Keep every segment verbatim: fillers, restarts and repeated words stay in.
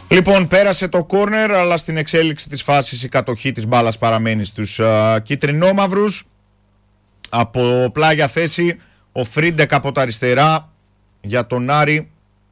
Λοιπόν, πέρασε το κόρνερ, αλλά στην εξέλιξη της φάσης η κατοχή της μπάλας παραμένει στους uh, κίτρινόμαυρους. Από πλάγια θέση ο Φρίντεκ από τα αριστερά για τον Άρη.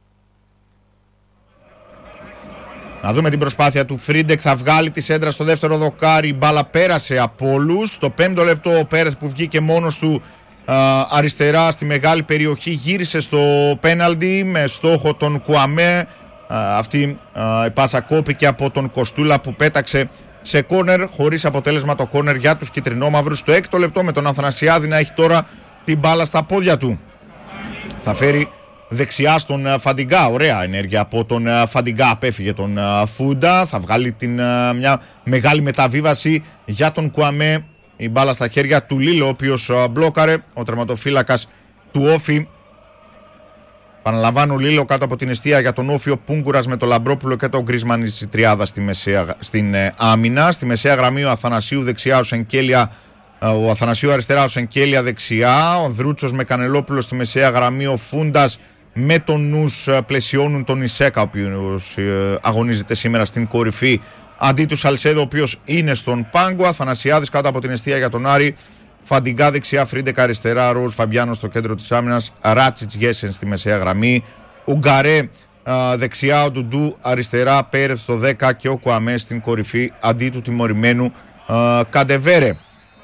Να δούμε την προσπάθεια του Φρίντεκ, θα βγάλει τη σέντρα στο δεύτερο δοκάρι, η μπάλα πέρασε από όλους. Στο πέμπτο λεπτό ο Πέρεθ που βγήκε μόνος του uh, αριστερά στη μεγάλη περιοχή γύρισε στο πέναλτι με στόχο τον Κουαμέ. Uh, αυτή uh, η πάσα κόπηκε από τον Κοστούλα που πέταξε σε κόρνερ, χωρίς αποτέλεσμα το κόρνερ για τους κιτρινόμαυρους. Στο έκτο λεπτό με τον Αθανασιάδη να έχει τώρα την μπάλα στα πόδια του. Θα φέρει δεξιά στον uh, Φαντιγκά, ωραία ενέργεια από τον uh, Φαντιγκά, απέφυγε τον uh, Φούντα. Θα βγάλει την, uh, μια μεγάλη μεταβίβαση για τον Κουαμέ. Η μπάλα στα χέρια του Λίλο, ο οποίος uh, μπλόκαρε, ο τερματοφύλακας του Όφη. Παναλαμβάνω, Λίλο κάτω από την εστία για τον Όφη, ο Πούγκουρας με τον Λαμπρόπουλο και τον Γκρίσμαν στη τριάδα στη μεσαία, στην ε, άμυνα. Στη μεσαία γραμμή ο Αθανασίου δεξιά, ο Σενκέλια, ε, ο Αθανασίου αριστερά, ο Σενκέλια δεξιά. Ο Δρούτσος με Κανελόπουλο στη μεσαία γραμμή. Ο Φούντας με τον νους ε, πλαισιώνουν τον Ισέκα, ο οποίος ε, αγωνίζεται σήμερα στην κορυφή αντί του Σαλσέδο, ο οποίος είναι στον πάγκο. Αθανασιάδης κάτω από την εστία για τον Άρη. Φαντιγκά δεξιά, Φρίντεκ αριστερά, Ροζ Φαμπιάνο στο κέντρο της άμυνας, Ράτσιτς Γέσεν στη μεσαία γραμμή, Ουγκαρέ α, δεξιά, ο Ντουντού αριστερά, Πέρεθ στο δέκα και ο Κουαμέ στην κορυφή αντί του τιμωρημένου α, Καντεβέρε.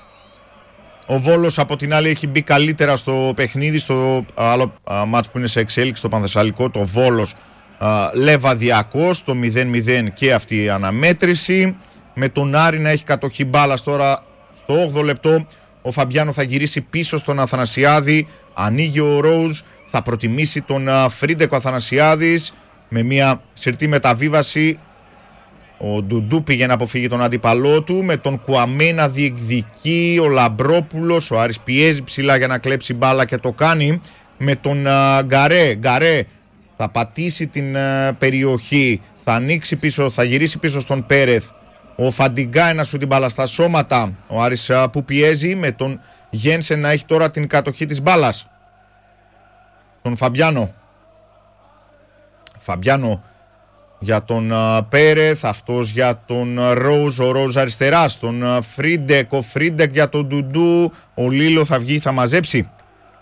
Ο Βόλος από την άλλη έχει μπει καλύτερα στο παιχνίδι, στο άλλο α, μάτς που είναι σε εξέλιξη, το Πανθεσσαλικό, το Βόλος α, Λεβαδιακός, στο μηδέν μηδέν και αυτή η αναμέτρηση. Με τον Άρη να έχει κατοχή μπάλας τώρα στο όγδοο λεπτό. Ο Φαμπιάνο θα γυρίσει πίσω στον Αθανασιάδη. Ανοίγει ο Ρόουζ. Θα προτιμήσει τον Φρίντεκ ο Αθανασιάδης με μια συρτή μεταβίβαση. Ο Ντουντού πήγε να αποφύγει τον αντίπαλό του. Με τον Κουαμέ να διεκδικεί. Ο Λαμπρόπουλος. Ο Άρης πιέζει ψηλά για να κλέψει μπάλα και το κάνει. Με τον uh, Γκαρέ. Γκαρέ θα πατήσει την uh, περιοχή. Θα ανοίξει πίσω. Θα γυρίσει πίσω στον Πέρεθ. Ο Φαντιγκά ένα σου την μπάλα στα σώματα. Ο Άρης που πιέζει με τον Γένσεν να έχει τώρα την κατοχή της μπάλας. Τον Φαμπιάνο. Φαμπιάνο για τον uh, Πέρεθ. Αυτός για τον uh, Ρόουζ. Ο Ρόουζ αριστερά στον uh, Φρίντεκ. Ο Φρίντεκ για τον Ντουντού. Ο Λίλο θα βγει, θα μαζέψει.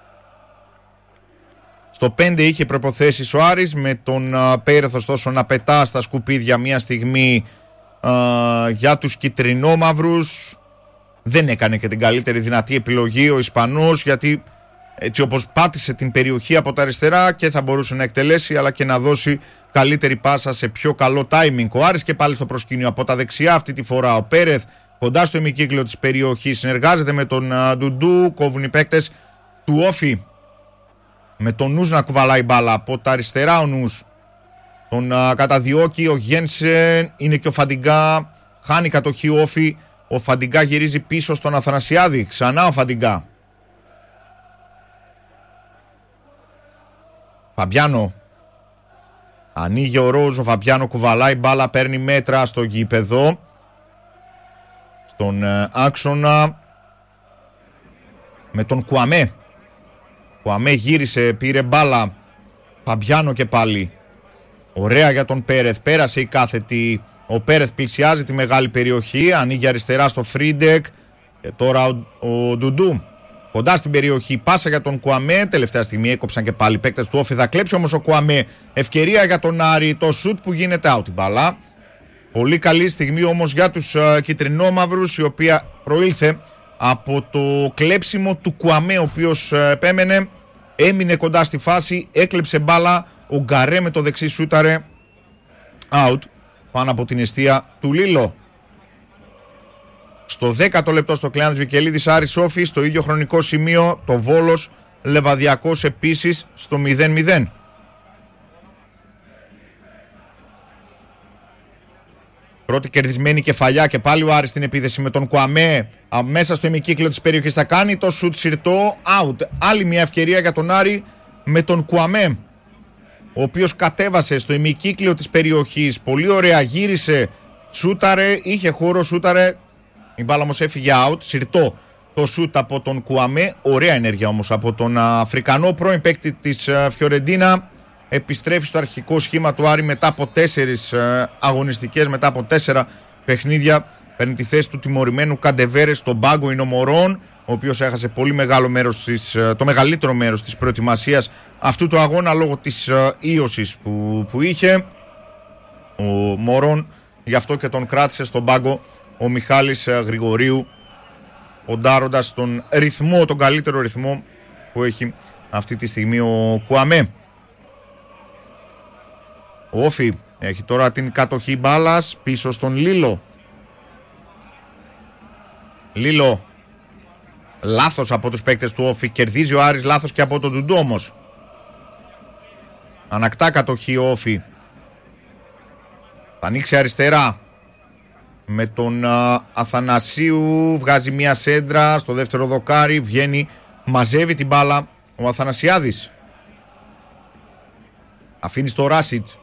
Στο πέντε είχε προποθέσεις ο Άρης με τον uh, Πέρεθ ωστόσο να πετά στα σκουπίδια μια στιγμή. Uh, για τους κιτρινόμαυρους. Δεν έκανε και την καλύτερη δυνατή επιλογή ο Ισπανός, γιατί έτσι όπως πάτησε την περιοχή από τα αριστερά και θα μπορούσε να εκτελέσει αλλά και να δώσει καλύτερη πάσα σε πιο καλό timing. Ο Άρης και πάλι στο προσκήνιο από τα δεξιά αυτή τη φορά. Ο Πέρεθ κοντά στο ημικύκλιο της περιοχής συνεργάζεται με τον uh, Ντουντού. Κόβουν οι παίκτες του Όφη με τον Νους να κουβαλάει μπάλα από τα αριστερά. Ο Νους τον uh, καταδιώκει, ο Γένσεν, είναι και ο Φαντιγκά, χάνει κατοχή Όφη. Ο Φαντιγκά γυρίζει πίσω στον Αθανασιάδη, ξανά ο Φαντιγκά. Φαμπιάνο, ανοίγει ο Ρόζ, ο Φαμπιάνο κουβαλάει μπάλα, παίρνει μέτρα στο γήπεδο, στον uh, άξονα με τον Κουαμέ. Κουαμέ γύρισε, πήρε μπάλα, Φαμπιάνο και πάλι. Ωραία για τον Πέρεθ, πέρασε η κάθετη. Ο Πέρεθ πλησιάζει τη μεγάλη περιοχή, ανοίγει αριστερά στο Φρίντεκ. Και τώρα ο, ο Ντουντού κοντά στην περιοχή, πάσα για τον Κουαμέ. Τελευταία στιγμή έκοψαν και πάλι οι παίκτες του Όφη. Θα κλέψει όμως ο Κουαμέ. Ευκαιρία για τον Άρη, το σουτ που γίνεται out η μπάλα. Πολύ καλή στιγμή όμως για τους uh, κιτρινόμαυρους, η οποία προήλθε από το κλέψιμο του Κουαμέ, ο οποίος uh, επέμενε. Έμεινε κοντά στη φάση, έκλεψε μπάλα. Ο Γκαρέ με το δεξί σούταρε out πάνω από την εστία του Λίλο. Στο δέκατο λεπτό στο Κλεάνδης Βικελίδης Άρης Όφη, στο ίδιο χρονικό σημείο το Βόλος Λεβαδιακός επίσης στο μηδέν μηδέν. Πρώτη κερδισμένη κεφαλιά και πάλι ο Άρης στην επίθεση με τον Κουαμέ. Μέσα στο ημικύκλιο της περιοχής θα κάνει το σουτ συρτό out. Άλλη μια ευκαιρία για τον Άρη με τον Κουαμέ, ο οποίος κατέβασε στο ημικύκλιο της περιοχής. Πολύ ωραία, γύρισε, σούταρε, είχε χώρο, σούταρε. Η μπάλα όμως έφυγε out, συρτό το σούτ από τον Κουαμέ. Ωραία ενέργεια όμως από τον Αφρικανό πρώην παίκτη της Φιωρεντίνα. επιστρέφει στο αρχικό σχήμα του Άρη μετά από τέσσερις ε, αγωνιστικές, μετά από τέσσερα παιχνίδια. Παίρνει τη θέση του τιμωρημένου Καντεβέρε στον πάγκο. Είναι ο Μωρόν, ο οποίος έχασε πολύ μεγάλο μέρος της, το μεγαλύτερο μέρος της προετοιμασίας αυτού του αγώνα λόγω της ε, ίωσης που, που είχε. Ο Μωρόν, γι' αυτό και τον κράτησε στον πάγκο ο Μιχάλης ε, Γρηγορίου, ποντάροντας τον ρυθμό, τον καλύτερο ρυθμό που έχει αυτή τη στιγμή ο Κουαμέ. Ο Όφι έχει τώρα την κατοχή μπάλας πίσω στον Λίλο. Λίλο, λάθος από τους παίκτες του Όφι, κερδίζει ο Άρης, λάθος και από τον Ντουντού όμως. Ανακτά κατοχή ο Όφι. Θα ανοίξει αριστερά με τον α, Αθανασίου, βγάζει μια σέντρα στο δεύτερο δοκάρι, βγαίνει, μαζεύει την μπάλα ο Αθανασιάδης. Αφήνει στο Ράσιτς.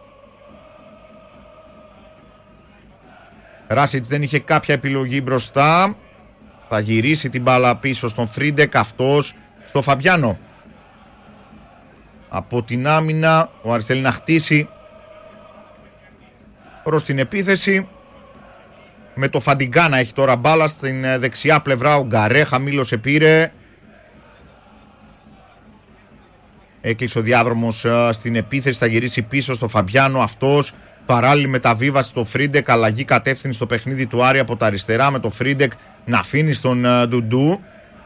Ράσιτς δεν είχε κάποια επιλογή μπροστά. Θα γυρίσει την μπάλα πίσω στον Φρίντεκ, αυτός στο Φαμπιάνο. Από την άμυνα ο Άρης θέλει να χτίσει προς την επίθεση. Με το Φαντιγκάνα έχει τώρα μπάλα στην δεξιά πλευρά. Ο Γκαρέ χαμήλωσε, πήρε. Έκλεισε ο διάδρομος στην επίθεση. Θα γυρίσει πίσω στο Φαμπιάνο, αυτός. Παράλληλη μεταβίβαση στο Φρίντεκ. Αλλαγή κατεύθυνση στο παιχνίδι του Άρη από τα αριστερά, με το Φρίντεκ να αφήνει στον Ντουντού.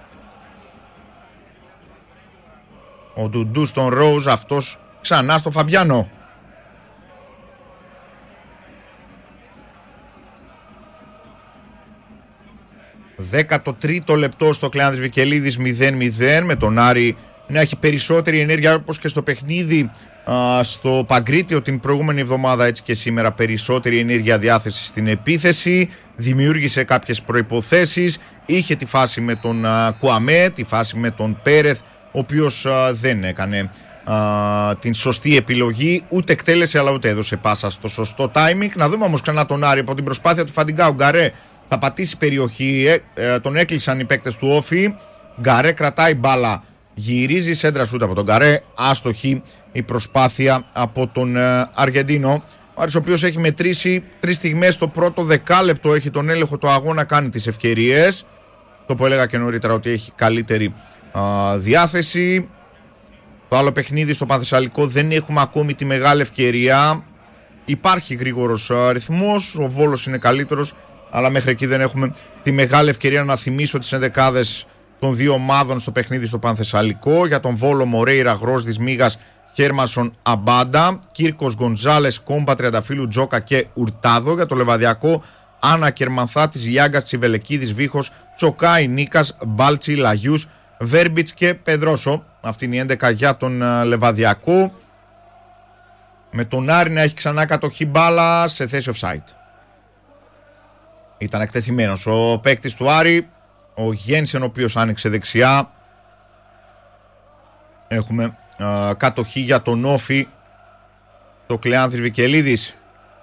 Ο Ντουντού στον Ρόουζ, αυτός ξανά στο Φαμπιάνο. δέκατο τρίτο λεπτό στο Κλεάνδρης Βικελίδης, μηδέν μηδέν, με τον Άρη να έχει περισσότερη ενέργεια, όπως και στο παιχνίδι α, στο Παγκρίτιο την προηγούμενη εβδομάδα, έτσι και σήμερα περισσότερη ενέργεια, διάθεση στην επίθεση. Δημιούργησε κάποιες προϋποθέσεις, είχε τη φάση με τον α, Κουαμέ, τη φάση με τον Πέρεθ, ο οποίος α, δεν έκανε α, την σωστή επιλογή, ούτε εκτέλεσε αλλά ούτε έδωσε πάσα στο σωστό timing. Να δούμε όμως ξανά τον Άρη από την προσπάθεια του Φαντιγκάου. Γκαρέ θα πατήσει περιοχή, ε, ε, τον έκλεισαν οι παίκτες του Όφι. Γκαρέ κρατάει μπάλα, γυρίζει σέντρα σούτ από τον Γκαρέ, άστοχη η προσπάθεια από τον ε, Αργεντίνο. Ο Άρης, ο οποίος έχει μετρήσει τρεις στιγμές το πρώτο δεκάλεπτο, έχει τον έλεγχο του αγώνα, κάνει τις ευκαιρίες. Το που έλεγα και νωρίτερα ότι έχει καλύτερη α, διάθεση. Το άλλο παιχνίδι στο Πανθεσσαλικό δεν έχουμε ακόμη τη μεγάλη ευκαιρία. Υπάρχει γρήγορος α, ρυθμός, ο Βόλος είναι καλύτερος, αλλά μέχρι εκεί δεν έχουμε τη μεγάλη ευκαιρία. Να θυμίσω τις ενδεκάδες των δύο ομάδων στο παιχνίδι στο Πανθεσσαλικό. Για τον Βόλο, Μορέιρα, Γρόσδης, Μίγας, Χέρμανσον, Αμπάντα, Κύρκος, Γκοντζάλες, Κόμπα, Τριανταφύλου, Τζόκα και Ουρτάδο. Για το Λεβαδιακό, Άννα Κερμανθάτης, Γιάγκας, Τσιβελεκίδης, Βίχος, Τσοκάη, Νίκας, Μπάλτσι, Λαγιούς, Βέρμπιτς και Πεδρόσο. Αυτή είναι η έντεκα για τον uh, Λεβαδιακό. Με τον Άρη να έχει ξανά κατοχή μπάλα σε θέση offside. Ήταν εκτεθειμένος ο παίκτης του Άρη, ο Γένσεν, ο οποίος άνοιξε δεξιά. Έχουμε uh, κατοχή για τον Όφι, το Κλεάνθης Βικελίδης.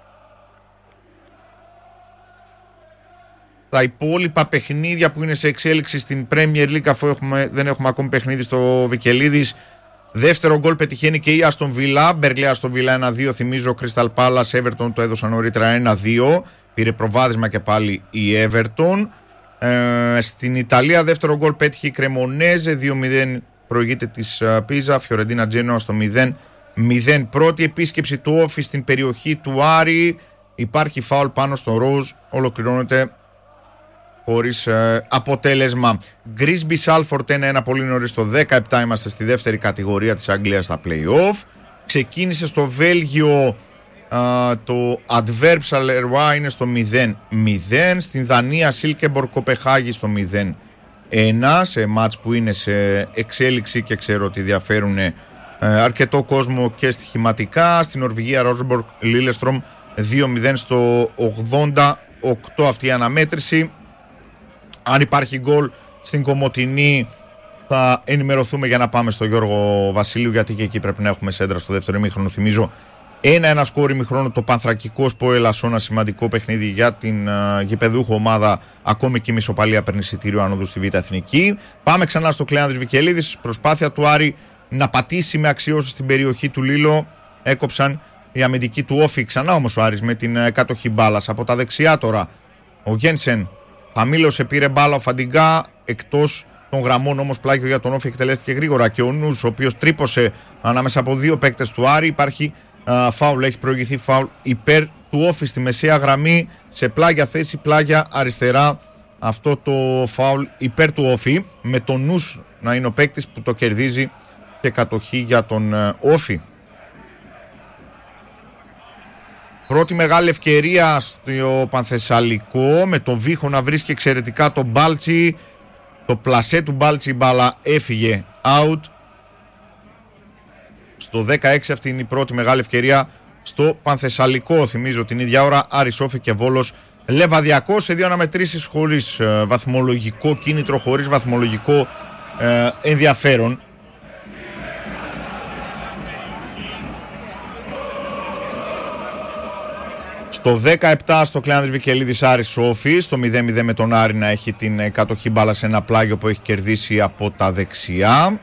Στα υπόλοιπα παιχνίδια που είναι σε εξέλιξη στην Premier League, αφού έχουμε, δεν έχουμε ακόμη παιχνίδι στο Βικελίδης, δεύτερο γκολ πετυχαίνει και η Αστον Βίλα. Μπερλέ Αστον Βίλα ένα δύο. Θυμίζω Crystal Palace, Everton το έδωσαν νωρίτερα ένα δύο. Πήρε προβάδισμα και πάλι η Everton. Ε, στην Ιταλία δεύτερο γκολ πέτυχε η Κρεμονέζε, δύο μηδέν προηγείται της Πίζα. Φιωρεντίνα Τζένοα στο μηδέν μηδέν. Πρώτη επίσκεψη του Όφι στην περιοχή του Άρη. Υπάρχει φάουλ πάνω στο Ροζ. Ολοκληρώνεται χωρίς ε, αποτέλεσμα. Γκρίσμπι Σάλφορντ ένα ένα, πολύ νωρίς το δεκαεπτά. Είμαστε στη δεύτερη κατηγορία της Αγγλίας στα play-off. Ξεκίνησε στο Βέλγιο uh, το Adverb Σαλερουά, είναι στο μηδέν μηδέν. Στην Δανία Σίλκεμπορ Κοπεχάγη στο μηδέν ένα, σε μάτς που είναι σε εξέλιξη και ξέρω ότι διαφέρουν uh, αρκετό κόσμο και στοιχηματικά. Στην Νορβηγία Ρόζεμπορκ Λίλεστρομ δύο μηδέν στο ογδόντα οκτώ αυτή η αναμέτρηση. Αν υπάρχει γκολ στην Κομοτηνή θα ενημερωθούμε για να πάμε στο Γιώργο Βασίλειου, γιατί και εκεί πρέπει να έχουμε σέντρα στο δεύτερο ημίχρονο. Θυμίζω ένα ένα σκόρ ημίχρονο το Πανθρακικό Σπόε Λασσόνα, σημαντικό παιχνίδι για την uh, γηπεδούχο ομάδα. Ακόμη και η Μισοπαλία παίρνει εισιτήριο άνοδου στη Β' Εθνική. Πάμε ξανά στο Κλεάνδρης Βικελίδης. Προσπάθεια του Άρη να πατήσει με αξιώσεις στην περιοχή του Λίλο. έκοψαν οι αμυντικοί του Όφη. Ξανά όμως ο Άρης με την κατοχή μπάλας. Από τα δεξιά τώρα ο Γένσεν χαμήλωσε, πήρε μπάλα ο Φαντιγκά εκτός των γραμμών, όμως πλάγιο για τον Όφη εκτελέστηκε γρήγορα και ο Νους, ο οποίος τρύπωσε ανάμεσα από δύο παίκτες του Άρη. Υπάρχει α, φάουλ, έχει προηγηθεί φάουλ υπέρ του Όφη στη μεσαία γραμμή, σε πλάγια θέση, πλάγια αριστερά. Αυτό το φάουλ υπέρ του Όφη, με τον Νους να είναι ο παίκτης που το κερδίζει και κατοχή για τον α, Όφη. Πρώτη μεγάλη ευκαιρία στο Πανθεσσαλικό, με τον Βίχο να βρίσκει εξαιρετικά τον Μπάλτσι. Το πλασέ του Μπάλτσι, η μπάλα έφυγε out. Στο δεκαέξι αυτή είναι η πρώτη μεγάλη ευκαιρία στο Πανθεσσαλικό. Θυμίζω την ίδια ώρα Άρης Όφη και Βόλος Λεβαδιακός, σε δύο αναμετρήσεις χωρίς ε, βαθμολογικό κίνητρο, χωρίς βαθμολογικό ε, ενδιαφέρον. Στο δεκαεπτά στο Κλεάνδρης Βικελίδης Άρης Όφη, στο μηδέν μηδέν με τον Άρη να έχει την κατοχή μπάλα σε ένα πλάγιο που έχει κερδίσει από τα δεξιά.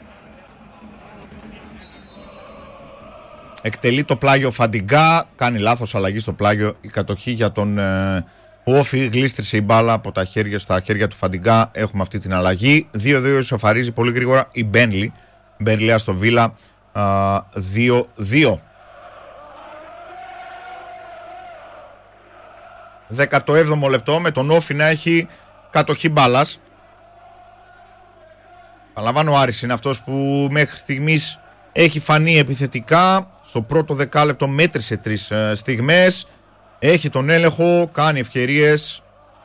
Εκτελεί το πλάγιο Φαντιγκά, κάνει λάθος αλλαγή στο πλάγιο, η κατοχή για τον ε, Όφη, γλίστρισε η μπάλα από τα χέρια στα χέρια του Φαντιγκά, έχουμε αυτή την αλλαγή. δύο δύο ισοφαρίζει πολύ γρήγορα η Μπένλι, Μπένλι στο Βίλα, δύο δύο. δέκατο έβδομο λεπτό με τον Όφη να έχει κατοχή μπάλας. Παραλαμβάνω, ο Άρης είναι αυτός που μέχρι στιγμής έχει φανεί επιθετικά. Στο πρώτο δεκάλεπτο μέτρησε τρεις ε, στιγμές. Έχει τον έλεγχο, κάνει ευκαιρίες.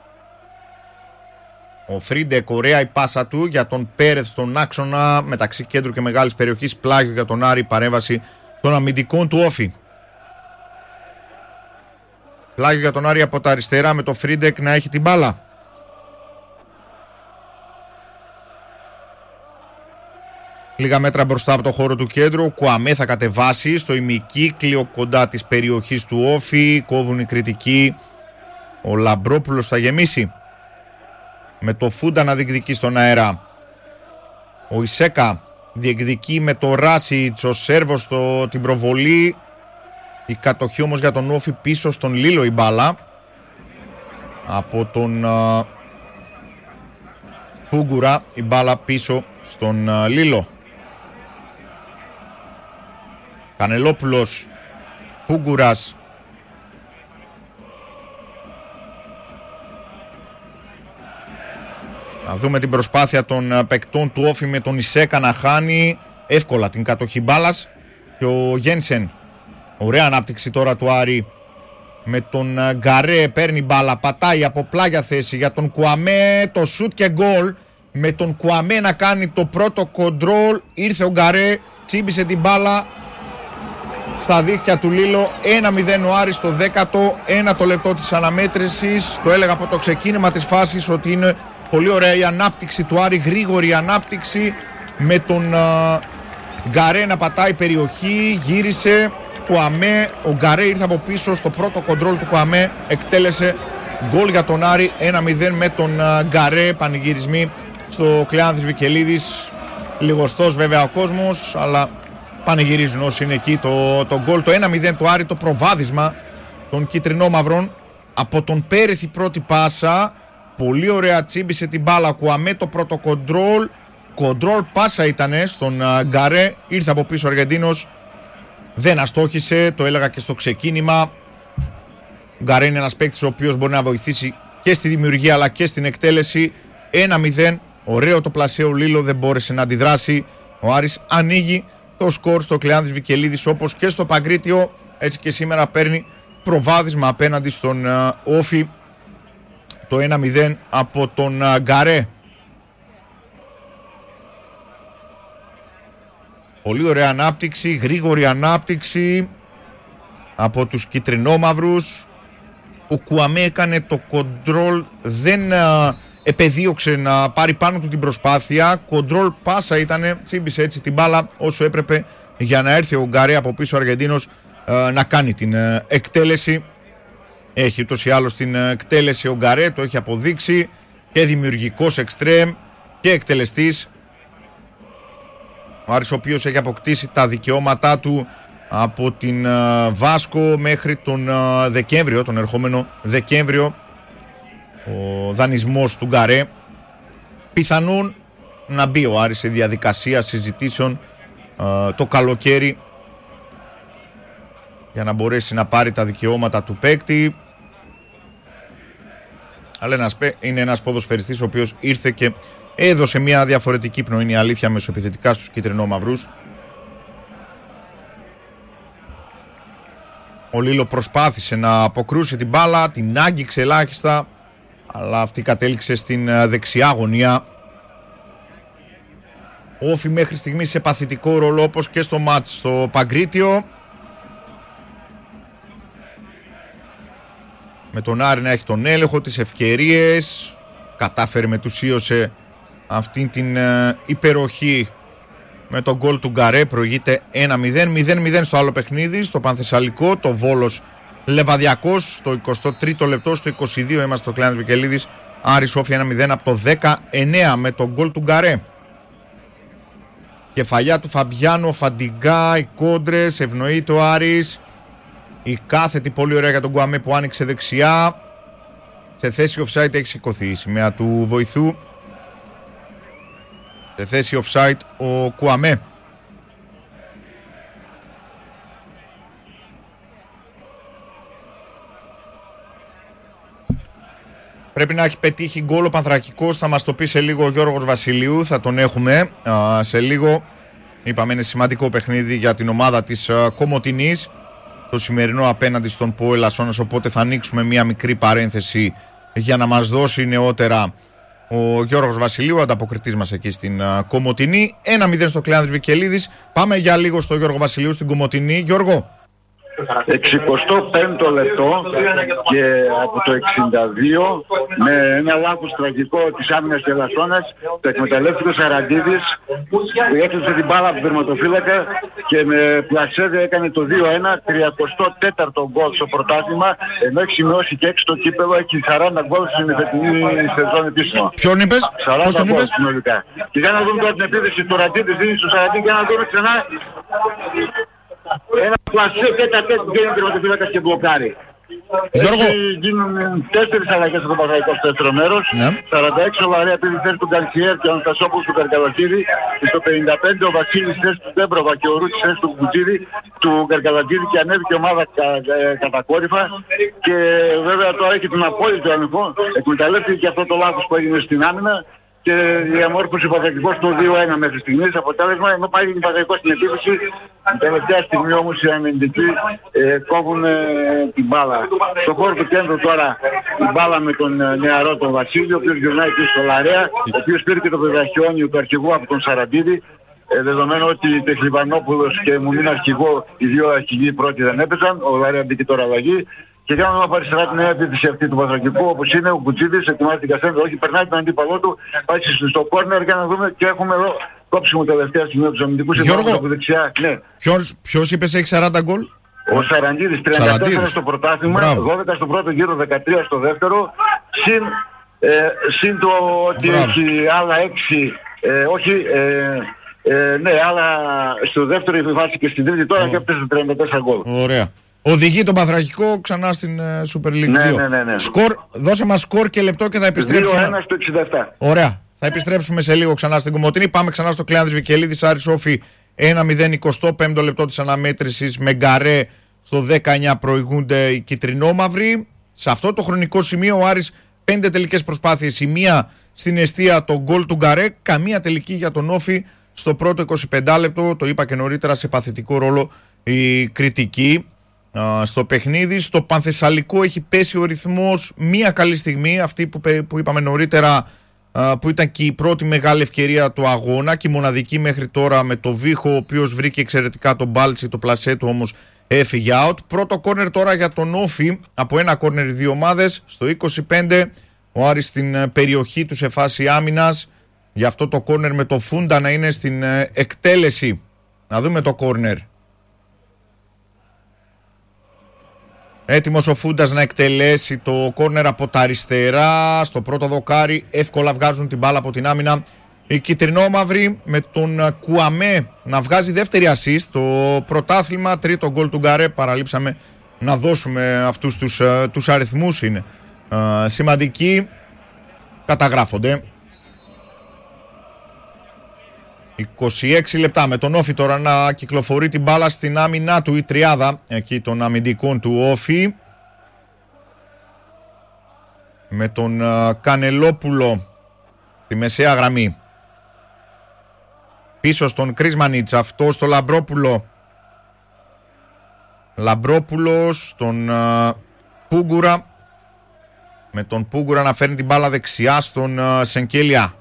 Ο Φρίντεκ, ωραία η πάσα του για τον Πέρεθ στον άξονα μεταξύ κέντρου και μεγάλης περιοχής, πλάγιο για τον Άρη, παρέμβαση των αμυντικών του Όφη. Πλάγιο για τον Άρη από τα αριστερά με το Φρίντεκ να έχει την μπάλα. Λίγα μέτρα μπροστά από το χώρο του κέντρου. Ο Κουαμέ θα κατεβάσει στο ημικύκλιο κοντά της περιοχής του Όφη. Κόβουν οι κριτικοί. Ο Λαμπρόπουλος θα γεμίσει με το Φούντα να διεκδικεί στον αέρα. Ο Ισέκα διεκδικεί με το Ράσιτς. Ο Σέρβος στο, την προβολή. Η κατοχή όμως για τον Όφη πίσω στον Λίλο η μπάλα. Από τον uh, Πούγκουρα η μπάλα πίσω στον uh, Λίλο. Κανελόπουλος, Πούγκουρας. Να δούμε την προσπάθεια των uh, παικτών του Όφη με τον Ισέκα να χάνει εύκολα την κατοχή μπάλας. Και ο Γένσεν, ωραία ανάπτυξη τώρα του Άρη με τον uh, Γκαρέ, παίρνει μπάλα, πατάει από πλάγια θέση για τον Κουαμέ, το σουτ και γκολ. Με τον Κουαμέ να κάνει το πρώτο κοντρόλ, ήρθε ο Γκαρέ, τσίμπησε την μπάλα στα δίχτυα του Λίλο. Ένα μηδέν ο Άρης στο δέκατο ένατο λεπτό της αναμέτρησης. Το έλεγα από το ξεκίνημα της φάσης ότι είναι πολύ ωραία η ανάπτυξη του Άρη, γρήγορη ανάπτυξη με τον uh, Γκαρέ να πατάει περιοχή, γύρισε Κουαμέ, ο Γκαρέ ήρθε από πίσω στο πρώτο κοντρόλ του Κουαμέ, εκτέλεσε γκολ για τον Άρη. Ένα μηδέν με τον uh, Γκαρέ, πανηγυρισμοί στο Κλεάνθης Βικελίδης. Λιγοστός βέβαια ο κόσμος, αλλά πανηγυρίζουν όσοι είναι εκεί. Το, το γκολ, το ένα μηδέν του Άρη, το προβάδισμα των κιτρινόμαυρων. Από τον Πέρεθ η πρώτη πάσα, πολύ ωραία, τσίμπησε την μπάλα Κουαμέ, το πρώτο κοντρόλ. Κοντρόλ πάσα ήτανε στον uh, Γκαρέ, ήρθε από πίσω ο Αργεντίνος, δεν αστόχησε, το έλεγα και στο ξεκίνημα. Ο Γκαρέ είναι ένας παίκτης ο οποίος μπορεί να βοηθήσει και στη δημιουργία αλλά και στην εκτέλεση. Ένα μηδέν, ωραίο το πλασέο, Λίλο δεν μπόρεσε να αντιδράσει. Ο Άρης ανοίγει το σκορ στο Κλεάνθης Βικελίδης, όπως και στο Παγκρίτιο, έτσι και σήμερα παίρνει προβάδισμα απέναντι στον uh, Όφη. Το ένα μηδέν από τον uh, Γκαρέ. Πολύ ωραία ανάπτυξη, γρήγορη ανάπτυξη από τους κιτρινόμαυρους. Ο Κουαμέ έκανε το κοντρόλ, δεν α, επεδίωξε να πάρει πάνω του την προσπάθεια. Κοντρόλ πάσα ήτανε, τσίμπησε έτσι την μπάλα όσο έπρεπε για να έρθει ο Γκαρέ από πίσω ο Αργεντίνος α, να κάνει την α, εκτέλεση. Έχει ούτως ή άλλως την α, εκτέλεση ο Γκαρέ, το έχει αποδείξει, και δημιουργικός εξτρέμ και εκτελεστής. Ο Άρης ο οποίος έχει αποκτήσει τα δικαιώματά του από την Βάσκο μέχρι τον Δεκέμβριο, τον ερχόμενο Δεκέμβριο, ο δανεισμός του Γκαρέ. Πιθανόν να μπει ο Άρης σε διαδικασία συζητήσεων το καλοκαίρι για να μπορέσει να πάρει τα δικαιώματα του παίκτη. Αλλά είναι ένας ποδοσφαιριστής ο οποίος ήρθε και έδωσε μια διαφορετική πνοή, είναι η αλήθεια, μεσοεπιθετικά στους κίτρινο-μαυρούς. Ο Λίλο προσπάθησε να αποκρούσει την μπάλα, την άγγιξε ελάχιστα, αλλά αυτή κατέληξε στην δεξιά γωνία. Όφι μέχρι στιγμής σε παθητικό ρόλο, όπως και στο μάτς στο Παγκρίτιο. Με τον Άρη να έχει τον έλεγχο, τις ευκαιρίες. Κατάφερε, μετουσίωσε αυτή την ε, υπεροχή με τον γκολ του Γκαρέ. Προηγείται ένα μηδέν. μηδέν μηδέν στο άλλο παιχνίδι, στο Πανθεσσαλικό. Το Βόλος Λεβαδιακός στο εικοστό τρίτο λεπτό. Στο είκοσι δύο είμαστε στο Κλεάνθης Βικελίδης. Άρης Όφι ένα μηδέν από το δεκαεννέα με τον γκολ του Γκαρέ. Κεφαλιά του Φαμπιάνο, Φαντιγκά, οι κόντρες, ευνοείται ο Άρης. Η κάθετη πολύ ωραία για τον Κουαμέ που άνοιξε δεξιά. Σε θέση offside έχει σηκωθεί η σημαία του βοηθού. Σε θέση offside ο Κουαμέ. Πρέπει να έχει πετύχει γκολ ο Πανθρακικός, θα μας το πει σε λίγο ο Γιώργος Βασιλείου, θα τον έχουμε α, σε λίγο. Είπαμε είναι σημαντικό παιχνίδι για την ομάδα της α, Κομοτηνής, το σημερινό απέναντι στον ΠΟΕΛ Ασώνας, οπότε θα ανοίξουμε μια μικρή παρένθεση για να μας δώσει νεότερα ο Γιώργος Βασιλείου, ανταποκριτής μας εκεί στην α, Κομοτηνή. ένα μηδέν στο Κλεάνθης Βικελίδης. Πάμε για λίγο στο Γιώργο Βασιλείου στην Κομοτηνή. Γιώργο. εξηκοστό πέμπτο λεπτό και από το εξήντα δύο με ένα λάθος τραγικό της άμυνας της Ελασσόνας το εκμεταλλεύτηκε ο Σαραντίδης που έφτασε την μπάλα από τον τερματοφύλακα και με πλασέδε έκανε το δύο ένα, τριάντα τέταρτο γκολ στο πρωτάθλημα, ενώ έχει σημειώσει και έξι το κύπελο, έχει σαράντα γκολ στην εφετινή σεζόν επίσημα. Ποιον είπες, πώς τον είπες? Συνολικά. Και για να δούμε τώρα την επίδεση του Ραντίδης, δίνει στο Σαραντίδη για να δούμε ξανά. Ένα πλασέ τέτα τέτα που γίνει τερματοφύλακας και μπλοκάρει. Γιώργο. Έτσι γίνουν τέσσερις αλλαγές στο Παναθηναϊκό στο δεύτερο μέρος. Ναι. σαράντα έξι ο Βαρέα πήρε θέση του Γκαρσιέρ και ο Αναστασόπουλος του Καρκαλατζίδη. Και στο πενήντα πέντε ο Βασίλης θέση του Ντέμπροβα και ο Ρούτης θέση του Κουτζίδη του Καρκαλατζίδη και ανέβηκε η ομάδα κα, ε, κατακόρυφα. Και βέβαια τώρα έχει τον απόλυτο ανοιχό. Εκμεταλλεύτηκε και αυτό το λάθος που έγινε στην άμυνα. Και διαμόρφωσε ο Παναθηναϊκός στο δύο ένα μέχρι στιγμής αποτέλεσμα, ενώ πάει ο Παναθηναϊκός στην επίθεση. Την τελευταία στιγμή όμως οι αμυντικοί ε, κόβουν ε, την μπάλα. Στο χώρο του κέντρου τώρα η μπάλα με τον ε, νεαρό τον Βασίλειο, ο οποίος γυρνάει και στο Λαρέα, ο οποίος πήρε και το πεδαχιόνιο του αρχηγού από τον Σαραντίδη. Ε, δεδομένου ότι Τεχλιβανόπουλος και Μουνίν αρχηγό, οι δύο αρχηγοί πρώτοι δεν έπαιζαν, ο Λαρέα μπήκε τώρα αλλαγή. Και για να παριστερά την νέα επίθεση αυτή του Παθρακικού, όπως είναι ο Κουτσίδης, ετοιμάζει την Κασέντα, όχι περνάει τον αντίπαλό του, πάει στο κόρνερ για να δούμε και έχουμε εδώ κόψιμο τελευταία στιγμή από τους αμυντικούς. Γιώργο, από δεξιά. Ναι. ποιος, ποιος είπες έχει σαράντα γκολ? Ο Σαραντίδης, τριάντα τέσσερα στο πρωτάθλημα, δώδεκα στο πρώτο γύρο, δεκατρία στο δεύτερο, συν, ε, συν το ότι Μπράβο. έχει άλλα έξι, ε, όχι... Ε, ε, ναι, άλλα στο δεύτερο η φάση και στην τρίτη τώρα oh. και έπαιζε τριάντα τέσσερα γκολ. Ωραία. Οδηγεί τον Πανθρακικό ξανά στην uh, Super League ναι, δύο. Ναι, ναι, ναι. Σκορ, δώσε μας σκορ και λεπτό και θα επιστρέψουμε. δύο ένα στο εξήντα επτά. Ωραία. Θα επιστρέψουμε σε λίγο ξανά στην Κομοτηνή. Πάμε ξανά στο Κλεάνθης Βικελίδης. Άρης Όφι ένα μηδέν, εικοστό πέμπτο λεπτό της αναμέτρησης. Με Γκαρέ στο δεκαεννέα προηγούνται οι κυτρινόμαυροι. Σε αυτό το χρονικό σημείο ο Άρης πέντε τελικές προσπάθειες. Η μία στην εστία το γκολ του Γκαρέ. Καμία τελική για τον Όφι στο πρώτο είκοσι πέντε λεπτό. Το είπα και νωρίτερα, σε παθητικό ρόλο η κριτική. Uh, στο παιχνίδι, στο Πανθεσσαλικό έχει πέσει ο ρυθμός. Μία καλή στιγμή, αυτή που, που είπαμε νωρίτερα, uh, που ήταν και η πρώτη μεγάλη ευκαιρία του αγώνα και η μοναδική μέχρι τώρα, με το Βίχο, ο οποίος βρήκε εξαιρετικά τον Μπάλτσι, το πλασέ του όμως έφυγε out. Πρώτο κόρνερ τώρα για τον Όφι, από ένα κόρνερ οι δύο ομάδες. Στο είκοσι πέντε ο Άρης στην περιοχή του σε φάση άμυνας, γι' αυτό το κόρνερ με το Φούντα να είναι στην εκτέλεση. Να δούμε το κόρνερ. Έτοιμος ο Φούντας να εκτελέσει το κόρνερ από τα αριστερά. Στο πρώτο δοκάρι εύκολα βγάζουν την μπάλα από την άμυνα Η κυτρινόμαυρη με τον Κουαμέ να βγάζει δεύτερη assist. Το πρωτάθλημα, τρίτο γκολ του Γκαρέ. Παραλείψαμε να δώσουμε αυτούς τους, τους αριθμούς. Είναι uh, σημαντικοί. Καταγράφονται. είκοσι έξι λεπτά με τον Όφη τώρα να κυκλοφορεί την μπάλα στην άμυνά του, η τριάδα εκεί των αμυντικών του Όφη. Με τον uh, Κανελόπουλο στη μεσαία γραμμή. Πίσω στον Κρίσμανιτς, αυτό στο Λαμπρόπουλο. Λαμπρόπουλος στον uh, Πούγκουρα. Με τον Πούγκουρα να φέρνει την μπάλα δεξιά στον uh, Σενκέλια.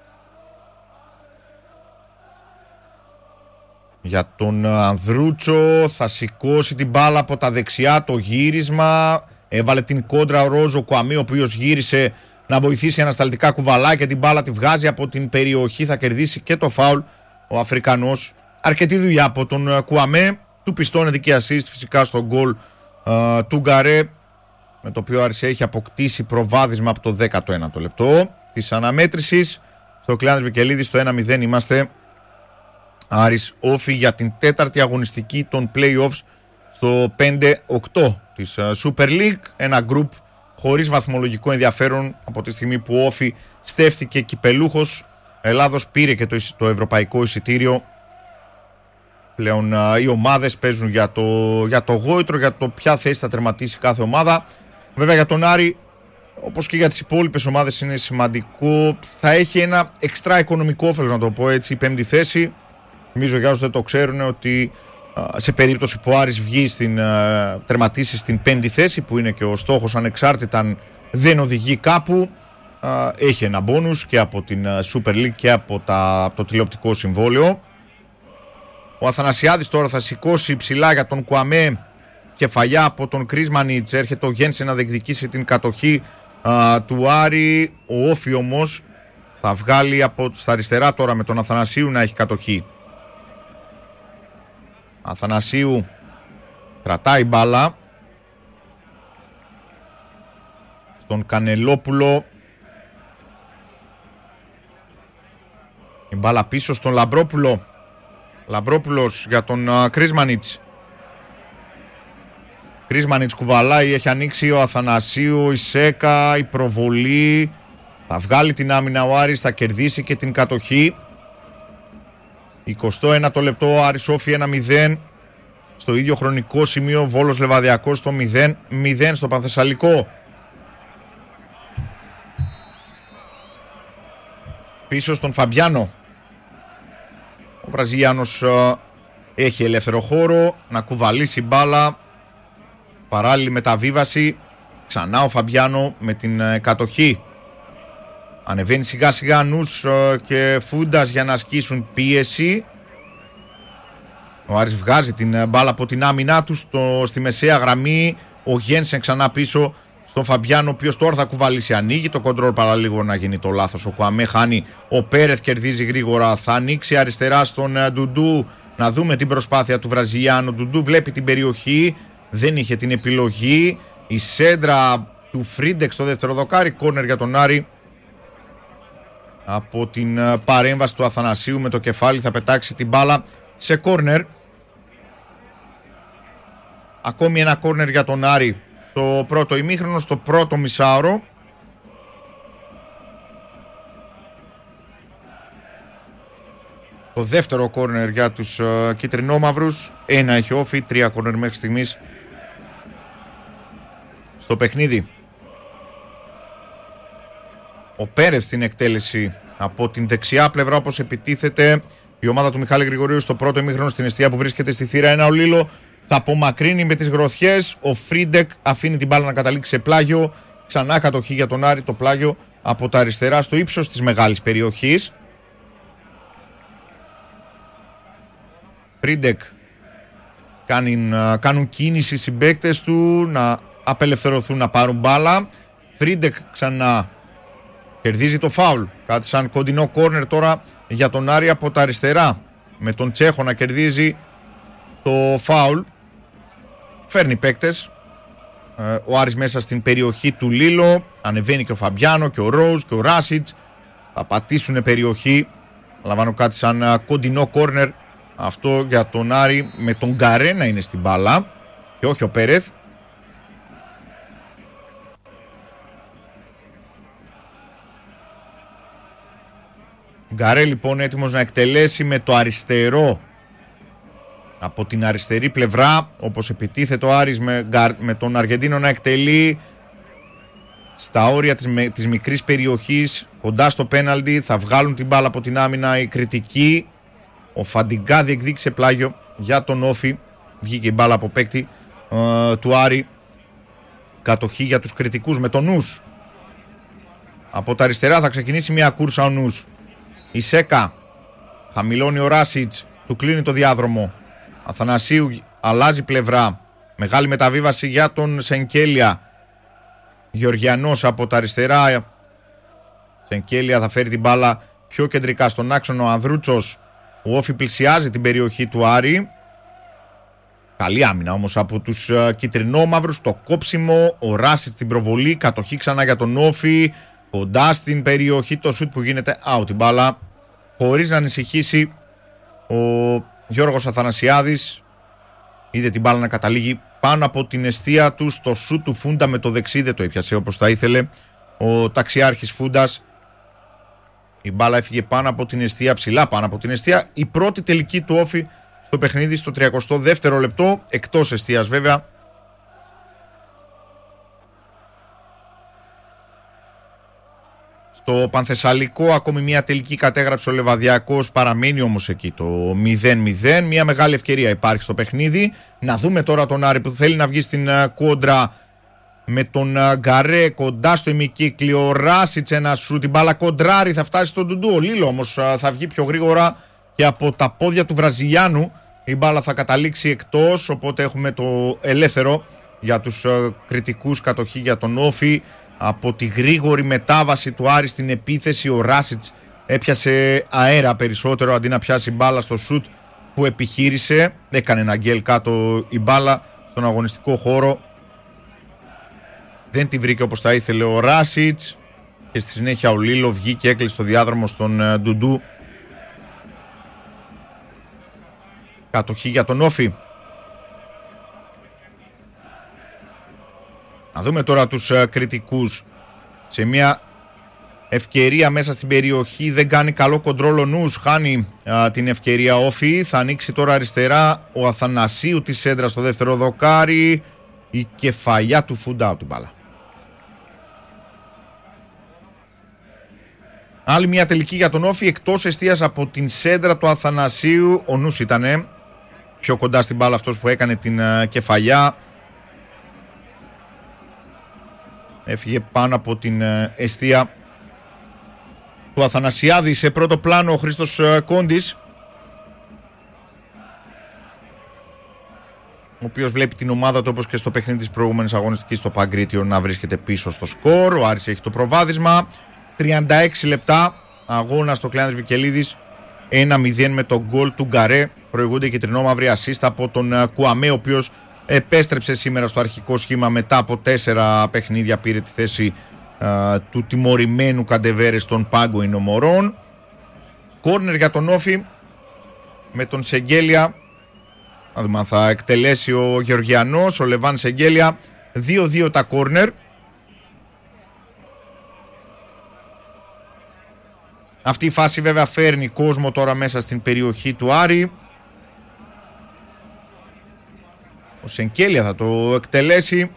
Για τον uh, Ανδρούτσο θα σηκώσει την μπάλα από τα δεξιά, το γύρισμα. Έβαλε την κόντρα ο Ρόζο Κουαμί, ο οποίος γύρισε να βοηθήσει ανασταλτικά κουβαλάει και την μπάλα τη βγάζει από την περιοχή. Θα κερδίσει και το φάουλ ο Αφρικανός. Αρκετή δουλειά από τον Κουαμέ. Του πιστώνεται και assist φυσικά στο γκολ uh, του Γκαρέ, με το οποίο Άρης έχει αποκτήσει προβάδισμα από το δέκατο ένατο λεπτό της αναμέτρησης. Στο Κλεάνδρης Βικελίδης στο ένα μηδέν είμαστε. Άρης Όφη για την τέταρτη αγωνιστική των play-offs στο πέντε οκτώ της uh, Super League. Ένα γκρουπ χωρίς βαθμολογικό ενδιαφέρον από τη στιγμή που ο Όφη στέφθηκε κυπελούχος. Ελλάδος πήρε και το, το ευρωπαϊκό εισιτήριο. Πλέον uh, οι ομάδες παίζουν για το, για το γόητρο, για το ποια θέση θα τερματίσει κάθε ομάδα. Βέβαια για τον Άρη, όπως και για τις υπόλοιπες ομάδες, είναι σημαντικό. Θα έχει ένα εξτρά οικονομικό όφελος, να το πω έτσι, η πέμπτη θέση. Νομίζω για όσους δεν το ξέρουν ότι uh, σε περίπτωση που ο Άρης βγει στην, uh, τερματίσει στην πέμπτη θέση, που είναι και ο στόχος ανεξάρτητα αν δεν οδηγεί κάπου, uh, έχει ένα μπόνους και από την uh, Super League και από, τα, από το τηλεοπτικό συμβόλαιο. Ο Αθανασιάδης τώρα θα σηκώσει ψηλά για τον Κουαμέ, κεφαλιά από τον Κρίσμανιτς. Έρχεται ο Γένσε να διεκδικήσει την κατοχή α, του Άρη. Ο Όφη όμως θα βγάλει από στα αριστερά τώρα με τον Αθανασίου να έχει κατοχή. Αθανασίου κρατάει μπάλα στον Κανελόπουλο. Η μπάλα πίσω στον Λαμπρόπουλο. Λαμπρόπουλος για τον uh, Κρίσμανιτς. Κρίσμανιτς κουβαλάει, έχει ανοίξει ο Αθανασίου, η Σέκα, η προβολή. Θα βγάλει την άμυνα ο Άρης, θα κερδίσει και την κατοχή. εικοστό ένατο λεπτό, Άρης Όφη ένα μηδέν. Στο ίδιο χρονικό σημείο Βόλος Λεβαδιακός στο μηδέν μηδέν στο Πανθεσσαλικό. Πίσω στον Φαμπιάνο. Ο Βραζιλιάνος uh, έχει ελεύθερο χώρο να κουβαλήσει μπάλα. Παράλληλη μεταβίβαση. Ξανά ο Φαμπιάνο με την uh, κατοχή. Ανεβαίνει σιγά σιγά Νους uh, και Φούντας για να ασκήσουν πίεση. Ο Άρης βγάζει την uh, μπάλα από την άμυνά του στο, στη μεσαία γραμμή. Ο Γένσεν ξανά πίσω στον Φαμπιάνο, ο οποίος τώρα θα κουβαλήσει, ανοίγει το κοντρόλ, παραλίγο να γίνει το λάθος. Ο Κουαμέ χάνει, ο Πέρεθ κερδίζει γρήγορα, θα ανοίξει αριστερά στον Ντουντού. Να δούμε την προσπάθεια του Βραζιλιάνου. Ντουντού βλέπει την περιοχή, δεν είχε την επιλογή. Η σέντρα του Φρίντεκ στο δεύτερο δοκάρι, κόρνερ για τον Άρη. Από την παρέμβαση του Αθανασίου με το κεφάλι θα πετάξει την μπάλα σε κόρνερ. Ακόμη ένα κόρνερ για τον Άρη στο πρώτο ημίχρονο, στο πρώτο μισάωρο. Το δεύτερο κόρνερ για τους uh, κυτρινόμαυρους. Ένα έχει Όφη, τρία κόρνερ μέχρι στιγμής στο παιχνίδι. Ο Πέρεθ στην εκτέλεση από την δεξιά πλευρά, όπως επιτίθεται η ομάδα του Μιχάλη Γρηγορίου στο πρώτο ημίχρονο, στην εστία που βρίσκεται στη θύρα ένα. Ο Λίλο θα απομακρύνει με τις γροθιές. Ο Φρίντεκ αφήνει την μπάλα να καταλήξει σε πλάγιο. Ξανά κατοχή για τον Άρη, το πλάγιο από τα αριστερά στο ύψος της μεγάλης περιοχής. Φρίντεκ κάνουν, κάνουν κίνηση οι συμπαίκτες του να απελευθερωθούν, να πάρουν μπάλα. Φρίντεκ ξανά κερδίζει το φάουλ. Κάτι σαν κοντινό κόρνερ τώρα για τον Άρη από τα αριστερά, με τον Τσέχο να κερδίζει το φάουλ. Φέρνει παίκτες ο Άρης μέσα στην περιοχή του Λίλο. Ανεβαίνει και ο Φαμπιάνο και ο Ρόουζ και ο Ράσιτς. Θα πατήσουν περιοχή Λαμβάνω κάτι σαν κοντινό κόρνερ. Αυτό για τον Άρη, με τον Γκαρέ να είναι στην μπάλα και όχι ο Πέρεθ. Γκαρέ λοιπόν έτοιμος να εκτελέσει με το αριστερό, από την αριστερή πλευρά, όπως επιτίθεται ο Άρης, με, με τον Αργεντίνο να εκτελεί στα όρια της, με, της μικρής περιοχής, κοντά στο πέναλτι. Θα βγάλουν την μπάλα από την άμυνα οι κριτικοί. Ο Φαντιγκά διεκδίκησε πλάγιο για τον Όφη. Βγήκε η μπάλα από παίκτη ε, του Άρη. Κατοχή για τους κριτικούς με τον Νους. Από τα αριστερά θα ξεκινήσει μια κούρσα ο Νους. Η Σέκα, χαμηλώνει ο Ράσιτς, του κλείνει το διάδρομο. Αθανασίου αλλάζει πλευρά. Μεγάλη μεταβίβαση για τον Σενκέλια. Γεωργιανός από τα αριστερά. Σενκέλια θα φέρει την μπάλα πιο κεντρικά στον άξονα. Ο Ανδρούτσος. Ο Όφη πλησιάζει την περιοχή του Άρη. Καλή άμυνα όμως από τους uh, κυτρινόμαυρους. Το κόψιμο, ο Ράσιτς στην προβολή. Κατοχή ξανά για τον Όφη. Κοντά στην περιοχή το σουτ που γίνεται out η μπάλα. Χωρίς να ανησυχήσει ο Γιώργος Αθανασιάδης. Είδε την μπάλα να καταλήγει πάνω από την εστία του. Στο σουτ του Φούντα με το δεξί δεν το έπιασε όπως θα ήθελε ο ταξιάρχης Φούντας. Η μπάλα έφυγε πάνω από την εστία, ψηλά πάνω από την εστία. Η πρώτη τελική του Όφη στο παιχνίδι στο τριακοστό δεύτερο λεπτό, εκτός εστίας βέβαια. Στο Πανθεσσαλικό ακόμη μια τελική κατέγραψε ο Λεβαδιακός, παραμένει όμως εκεί το μηδέν μηδέν. Μια μεγάλη ευκαιρία υπάρχει στο παιχνίδι. Να δούμε τώρα τον Άρη που θέλει να βγει στην κόντρα με τον Γκαρέ κοντά στο ημικύκλιο. Ράσιτς ένα σου, την μπάλα κοντράρει, θα φτάσει στον Ντουντού. Ο Λίλο όμως θα βγει πιο γρήγορα και από τα πόδια του Βραζιλιάνου η μπάλα θα καταλήξει εκτός, οπότε έχουμε το ελεύθερο για τους κριτικούς, κατοχή για τον Όφη. Από τη γρήγορη μετάβαση του Άρη στην επίθεση, ο Ράσιτς έπιασε αέρα περισσότερο αντί να πιάσει μπάλα στο σουτ που επιχείρησε. Έκανε ένα γκέλ κάτω η μπάλα στον αγωνιστικό χώρο. Δεν τη βρήκε όπως θα ήθελε ο Ράσιτς και στη συνέχεια ο Λίλο βγήκε και έκλεισε το διάδρομο στον Ντουντού. Κατοχή για τον Όφη. Να δούμε τώρα τους uh, κριτικούς. Σε μια ευκαιρία μέσα στην περιοχή δεν κάνει καλό κοντρόλ ο Νους. Χάνει uh, την ευκαιρία Όφη. Θα ανοίξει τώρα αριστερά ο Αθανασίου της σέντρας στο δεύτερο δοκάρι. Η κεφαλιά του Φούντα την μπάλα. Άλλη μια τελική για τον Όφη εκτός εστίας από την σέντρα του Αθανασίου. Ο Νους ήτανε πιο κοντά στην μπάλα αυτός που έκανε την uh, κεφαλιά. Έφυγε πάνω από την εστία του Αθανασιάδη. Σε πρώτο πλάνο ο Χρήστος Κόντης, ο οποίος βλέπει την ομάδα του όπως και στο παιχνίδι της προηγούμενης αγωνιστικής στο Παγκρίτιο να βρίσκεται πίσω στο σκορ. Ο Άρης έχει το προβάδισμα. τριάντα έξι λεπτά αγώνα στο Κλεάνδρης Βικελίδης. ένα μηδέν με τον γκολ του Γκαρέ. Προηγούνται και τρινόμαυρη ασίστα από τον Κουαμέ, ο οποίος επέστρεψε σήμερα στο αρχικό σχήμα μετά από τέσσερα παιχνίδια. Πήρε τη θέση α, του τιμωρημένου Καντεβέρε στον πάγκο Ινωμορών. Κόρνερ για τον Όφη με τον Σεγγέλια. Να δούμε αν θα εκτελέσει ο Γεωργιανός, ο Λεβάν Σεγγέλια. δύο δύο τα κόρνερ. Αυτή η φάση βέβαια φέρνει κόσμο τώρα μέσα στην περιοχή του Άρη. Ο Σενκέλια θα το εκτελέσει.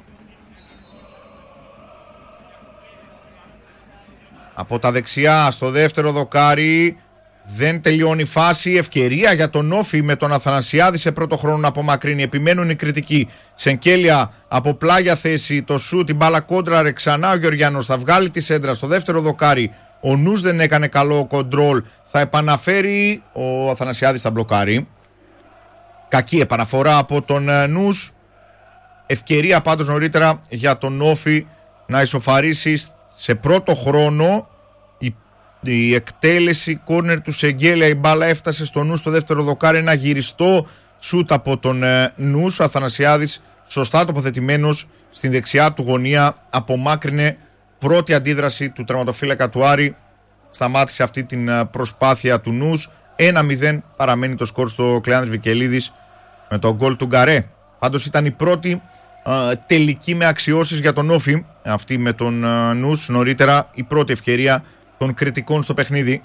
Από τα δεξιά στο δεύτερο δοκάρι. Δεν τελειώνει η φάση. Ευκαιρία για τον Όφη με τον Αθανασιάδη σε πρώτο χρόνο να απομακρύνει. Επιμένουν οι κριτικοί. Σενκέλια από πλάγια θέση. Το σου, την μπάλα κόντραρε ξανά ο Γεωργιανός. Θα βγάλει τη σέντρα στο δεύτερο δοκάρι. Ο Νους δεν έκανε καλό κοντρόλ. Θα επαναφέρει. Ο Αθανασιάδης θα μπλοκάρει. Κακή επαναφορά από τον Νους. Ευκαιρία πάντως νωρίτερα για τον Όφη να ισοφαρίσει σε πρώτο χρόνο. Η, η εκτέλεση κόρνερ του Σεγγέλια, η μπάλα έφτασε στο Νους στο δεύτερο δοκάρι. Ένα γυριστό σούτ από τον Νους. Ο Αθανασιάδης σωστά τοποθετημένος στην δεξιά του γωνία απομάκρυνε. Πρώτη αντίδραση του τερματοφύλακα του Άρη σταμάτησε αυτή την προσπάθεια του Νους. ένα μηδέν παραμένει το σκορ στο Κλεάνδρης Βικελίδης με τον γκολ του Γκαρέ. Πάντως ήταν η πρώτη α, τελική με αξιώσεις για τον Όφη, αυτή με τον α, Νους. Νωρίτερα η πρώτη ευκαιρία των κριτικών στο παιχνίδι.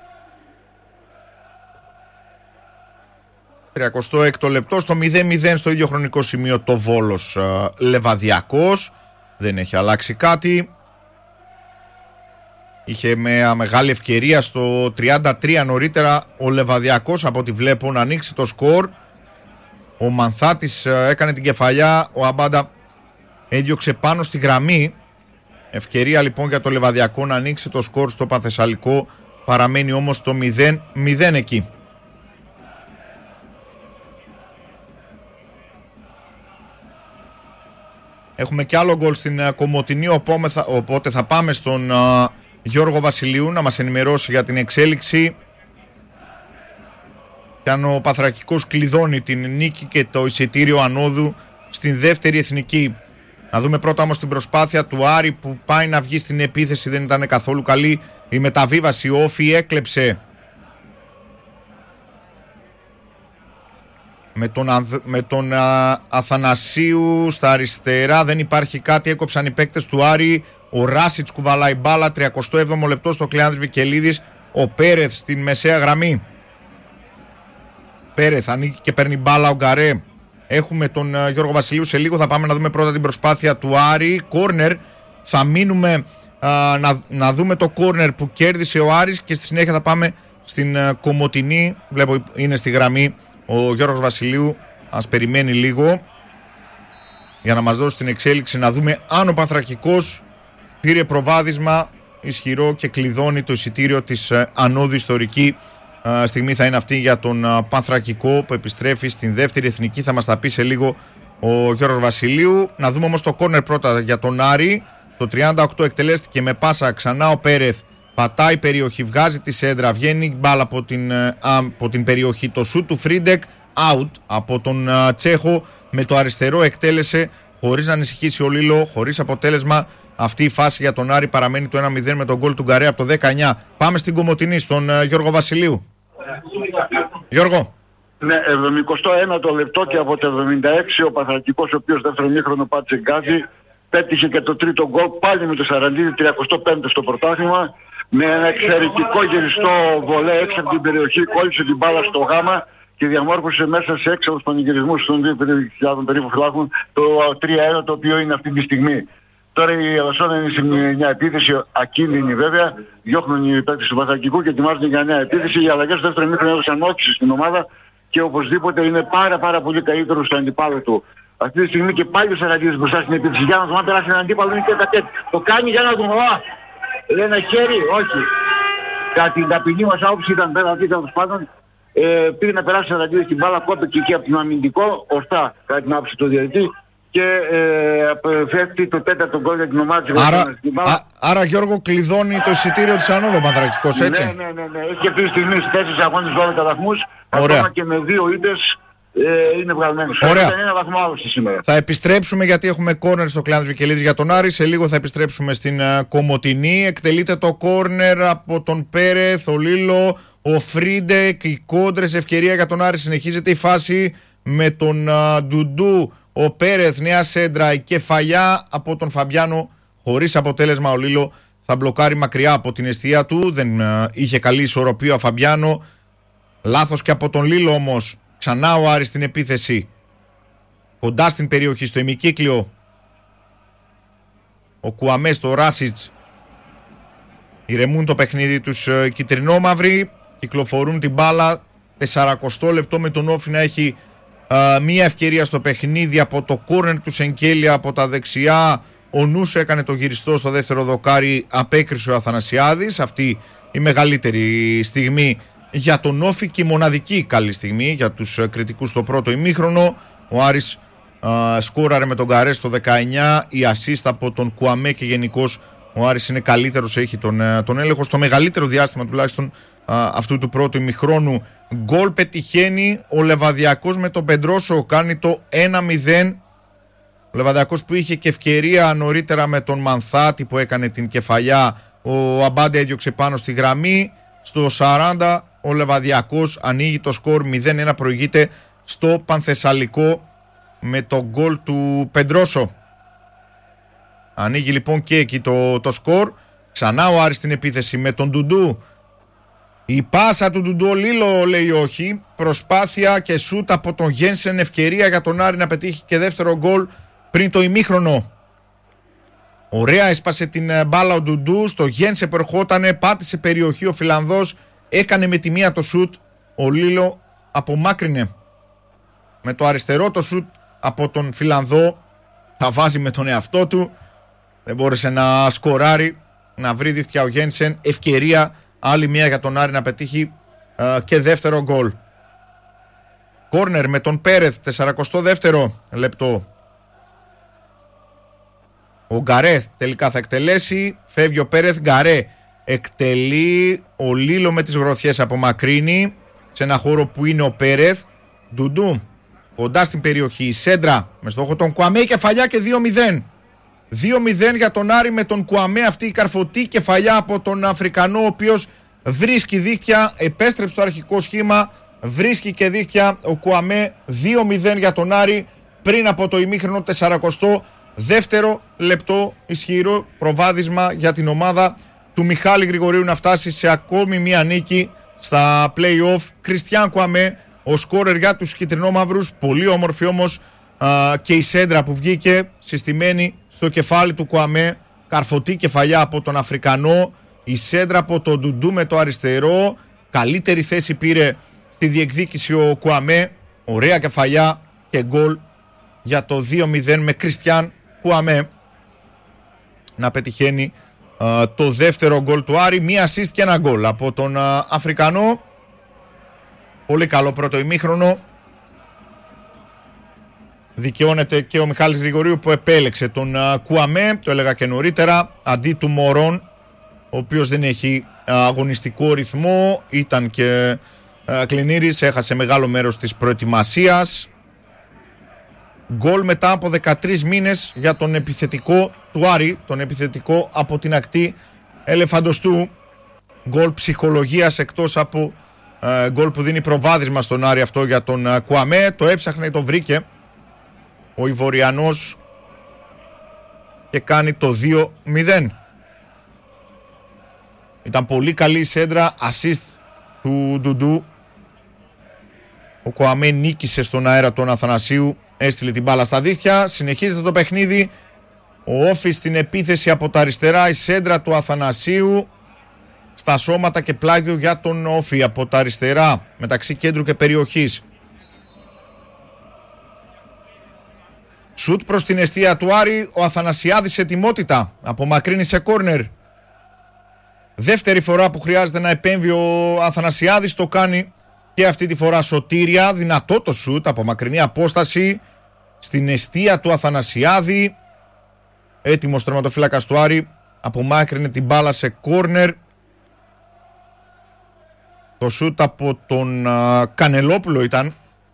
τριακοστό έκτο λεπτό, στο μηδέν μηδέν στο ίδιο χρονικό σημείο το Βόλος α, Λεβαδιακός. Δεν έχει αλλάξει κάτι. Είχε μια μεγάλη ευκαιρία στο τριάντα τρία νωρίτερα ο Λεβαδιακός, από ό,τι βλέπω, να ανοίξει το σκορ. Ο Μανθάτης έκανε την κεφαλιά, ο Αμπάντα έδιωξε πάνω στη γραμμή. Ευκαιρία λοιπόν για το Λεβαδιακό να ανοίξει το σκορ στο Πανθεσσαλικό. Παραμένει όμως το μηδέν μηδέν εκεί. Έχουμε κι άλλο γκολ στην Κομοτηνή, οπότε θα πάμε στον uh, Γιώργο Βασιλείου να μας ενημερώσει για την εξέλιξη. Και αν ο Παθρακικός κλειδώνει την νίκη και το εισιτήριο ανόδου στην δεύτερη εθνική. Να δούμε πρώτα όμως την προσπάθεια του Άρη που πάει να βγει στην επίθεση, δεν ήταν καθόλου καλή η μεταβίβαση. Ο Όφη έκλεψε με τον, με τον α, Αθανασίου στα αριστερά, δεν υπάρχει κάτι, έκοψαν οι παίκτες του Άρη. Ο Ράσιτς κουβαλάει μπάλα, τριακοστό έβδομο λεπτό στο Κλεάνδρης Βικελίδης. Ο Πέρεθ στην μεσαία γραμμή. Πέρεθ ανοίγει και παίρνει μπάλα ο Γκαρέ. Έχουμε τον uh, Γιώργο Βασιλείου σε λίγο. Θα πάμε να δούμε πρώτα την προσπάθεια του Άρη. Κόρνερ. Θα μείνουμε uh, να, να δούμε το κόρνερ που κέρδισε ο Άρης και στη συνέχεια θα πάμε στην uh, Κομοτηνή. Βλέπω είναι στη γραμμή ο Γιώργος Βασιλείου. Ας περιμένει λίγο για να μας δώσει την εξέλιξη, να δούμε αν ο Πανθρακικός πήρε προβάδισμα ισχυρό και κλειδώνει το εισιτήριο της uh, ανώδου ιστορική. Uh, στιγμή θα είναι αυτή για τον uh, Πανθρακικό που επιστρέφει στην δεύτερη εθνική. Θα μας τα πει σε λίγο ο Γιώργος Βασιλείου. Να δούμε όμως το κόρνερ πρώτα για τον Άρη. Στο τριάντα οκτώ εκτελέστηκε με πάσα ξανά ο Πέρεθ. Πατάει περιοχή, βγάζει τη σέντρα, βγαίνει μπάλα από την, uh, από την περιοχή. Το σούτ του Φρίντεκ out από τον uh, Τσέχο. Με το αριστερό εκτέλεσε χωρίς να ανησυχήσει ο Λίλο, χωρίς αποτέλεσμα. Αυτή η φάση για τον Άρη παραμένει το ένα μηδέν με τον γκολ του Γκαρέ από το δεκαεννιά. Πάμε στην Κομοτηνή, στον uh, Γιώργο Βασιλείου. Γιώργο. Ναι, εβδομηκοστό ένατο λεπτό και από το εβδομήντα έξι ο Πανθρακικός, ο οποίος δεύτερο μήχρονο πάτησε γκάζι, πέτυχε και το τρίτο γκολ πάλι με το Σαραντίδη, τριακοστό πέμπτο στο πρωτάθλημα. Με ένα εξαιρετικό γυριστό βολέ έξω από την περιοχή, κόλλησε την μπάλα στο γάμα και διαμόρφωσε μέσα σε έξω από τους πανηγυρισμούς των δύο χιλιάδων περίπου φιλάθλων το τρία ένα, το οποίο είναι αυτή τη στιγμή. Τώρα η Ελασσόνα είναι σε μια επίθεση ακίνδυνη βέβαια. Διώχνουν οι παίκτες του Πανθρακικού και ετοιμάζονται για νέα επίθεση. Οι αλλαγές στο δεύτερο μήχρονο έδωσαν όθηση στην ομάδα και οπωσδήποτε είναι πάρα, πάρα πολύ καλύτερο στο αντιπάλο του. Αυτή τη στιγμή και πάλι ο Σαραντίδης μπροστά στην επίθεση. Για να δούμε αν περάσει έναν αντίπαλο, είναι και κατέτ. Το κάνει για να δούμε. Λέει ένα χέρι, όχι. Κατά την ταπεινή μας άποψη ήταν πέρα αυτή τέλος πάντων. Ε, πήγε να περάσει ο Σαραντίδης την μπάλα, κόπηκε εκεί από τον αμυντικό, ορθά κατά την άποψη του διαιτητή. Και ε, φεύγει το τέταρτο γκολ για την ομάδα της. Άρα, α, άρα Γιώργο κλειδώνει το εισιτήριο της ανόδου Πανθρακικός, έτσι. Ναι, ναι, ναι, ναι. Έχει αυτή τη στιγμή στις τέσσερις αγώνες δώδεκα βαθμούς. Ακόμα και με δύο ήττες ε, είναι βγαλμένος. Ωραία. Είναι ένα βαθμό άλλωση σήμερα. Θα επιστρέψουμε γιατί έχουμε κόρνερ στο Κλεάνδρης Βικελίδης για τον Άρη. Σε λίγο θα επιστρέψουμε στην uh, Κομοτηνή. Εκτελείται το κόρνερ από τον Πέρεθ, ο Λίλο, ο Φρίντεκ. Οι κόντρες, ευκαιρία για τον Άρη. Συνεχίζεται η φάση με τον uh, Ντουντού. Ο Πέρεθ, νέα σέντρα, η κεφαλιά από τον Φαμπιάνο. Χωρίς αποτέλεσμα ο Λίλο θα μπλοκάρει μακριά από την εστία του. Δεν uh, είχε καλή ισορροπία ο Φαμπιάνο. Λάθος και από τον Λίλο όμως. Ξανά ο Άρης στην επίθεση. Κοντά στην περιοχή, στο ημικύκλιο. Ο Κουαμέ στο Ράσιτς. Ηρεμούν το παιχνίδι τους uh, κυτρινόμαυροι. Κυκλοφορούν την μπάλα. σαράντα λεπτό με τον Όφη να έχει Uh, μία ευκαιρία στο παιχνίδι από το κόρνερ του Σενκέλια από τα δεξιά. Ο Νους έκανε το γυριστό στο δεύτερο δοκάρι, απέκρισε ο Αθανασιάδης. Αυτή η μεγαλύτερη στιγμή για τον Όφη και η μοναδική καλή στιγμή για τους uh, κριτικούς στο πρώτο ημίχρονο. Ο Άρης uh, σκόραρε με τον Γκαρέ στο δεκαεννιά, η ασίστ από τον Κουαμέ και γενικώς ο Άρης είναι καλύτερος, έχει τον, uh, τον έλεγχο στο μεγαλύτερο διάστημα τουλάχιστον uh, αυτού του πρώτου ημιχρόνου. Γκολ πετυχαίνει ο Λεβαδιακός με τον Πεντρόσο, κάνει το ένα μηδέν. Ο Λεβαδιακός που είχε και ευκαιρία νωρίτερα με τον Μανθάτη που έκανε την κεφαλιά Ο Αμπάντε έδιωξε πάνω στη γραμμή. Στο σαράντα ο Λεβαδιακός ανοίγει το σκορ, μηδέν ένα προηγείται στο Πανθεσσαλικό με το γκολ του Πεντρόσο. Ανοίγει λοιπόν και εκεί το, το σκορ. Ξανά ο Άρης στην επίθεση με τον Ντουντού. Η πάσα του Ντουντού, ο Λίλο λέει όχι. Προσπάθεια και σούτ από τον Γένσεν. Ευκαιρία για τον Άρη να πετύχει και δεύτερο γκολ πριν το ημίχρονο. Ωραία έσπασε την μπάλα ο Ντουντού. Στο Γένσεν που ερχότανε, πάτησε περιοχή ο Φιλανδός. Έκανε με τη μία το σούτ. Ο Λίλο απομάκρυνε με το αριστερό το σούτ από τον Φιλανδό. Θα βάζει με τον εαυτό του. Δεν μπόρεσε να σκοράρει, να βρει δίχτυα ο Γένσεν. Ευκαιρία άλλη μία για τον Άρη να πετύχει uh, και δεύτερο γκολ. Κόρνερ με τον Πέρεθ, σαραντά δεύτερο λεπτό. Ο Γκαρέ τελικά θα εκτελέσει. Φεύγει ο Πέρεθ. Γκαρέ εκτελεί. Ο Λίλο με τις γροθιές απομακρύνει σε ένα χώρο που είναι ο Πέρεθ. Ντουντού κοντά στην περιοχή. Η σέντρα με στόχο τον Κουαμέ. Κεφαλιά και δύο μηδέν. δύο μηδέν για τον Άρη με τον Κουαμέ. Αυτή η καρφωτή κεφαλιά από τον Αφρικανό, ο οποίος βρίσκει δίχτυα. Επέστρεψε στο αρχικό σχήμα. Βρίσκει και δίχτυα ο Κουαμέ. δύο μηδέν για τον Άρη πριν από το ημίχρονο τεσσαρακοστό δεύτερο λεπτό. Ισχυρό προβάδισμα για την ομάδα του Μιχάλη Γρηγορίου να φτάσει σε ακόμη μία νίκη στα play-off. Κριστιάν Κουαμέ, ο σκόρερ για τους κυτρινόμαυρους. Πολύ όμορφη όμως α, και η σέντρα που βγήκε συστημένη στο κεφάλι του Κουαμέ. Καρφωτή κεφαλιά από τον Αφρικανό. Η σέντρα από τον Ντουντού με το αριστερό. Καλύτερη θέση πήρε στη διεκδίκηση ο Κουαμέ. Ωραία κεφαλιά και γκολ για το δύο μηδέν με Κριστιάν Κουαμέ να πετυχαίνει uh, το δεύτερο γκολ του Άρη. Μία assist και ένα γκολ από τον uh, Αφρικανό. Πολύ καλό πρώτο ημίχρονο. Δικαιώνεται και ο Μιχάλης Γρηγορίου που επέλεξε τον uh, Κουαμέ. Το έλεγα και νωρίτερα, αντί του Μωρόν, ο οποίος δεν έχει uh, αγωνιστικό ρυθμό. Ήταν και uh, κλινήρης, έχασε μεγάλο μέρος της προετοιμασίας. Γκολ μετά από δεκατρείς μήνες για τον επιθετικό του Άρη, τον επιθετικό από την ακτή Ελεφαντοστού. Γκολ ψυχολογίας εκτός από ε, γκολ που δίνει προβάδισμα στον Άρη αυτό για τον ε, Κουαμέ. Το έψαχνε, το βρήκε ο Ιβοριανός και κάνει το δύο μηδέν. Ήταν πολύ καλή η σέντρα, assist του Ντουντού. Ο Κουαμέ νίκησε στον αέρα τον Αθανασίου. Έστειλε την μπάλα στα δίχτυα. Συνεχίζεται το παιχνίδι. Ο Όφης στην επίθεση από τα αριστερά. Η σέντρα του Αθανασίου στα σώματα και πλάγιο για τον Όφη από τα αριστερά, μεταξύ κέντρου και περιοχής. Σουτ προς την εστία του Άρη. Ο Αθανασιάδης σε ετοιμότητα. Απομακρύνει σε κόρνερ. Δεύτερη φορά που χρειάζεται να επέμβει ο Αθανασιάδης. Το κάνει και αυτή τη φορά σωτήρια. Δυνατό το σουτ από μακρινή απόσταση στην εστία του Αθανασιάδη. Έτοιμος τερματοφύλακας του Άρη. Απομάκρυνε την μπάλα σε κόρνερ. Το σουτ από τον α, Κανελόπουλο ήταν.